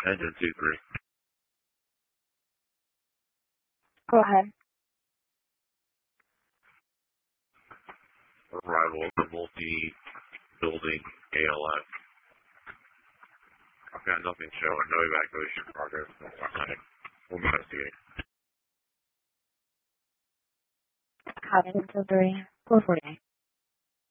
Engine 2-3. Go ahead. Arrival of the multi-building ALF. I've got nothing showing, no evacuation progress. We'll investigate. Copy until 3. 448.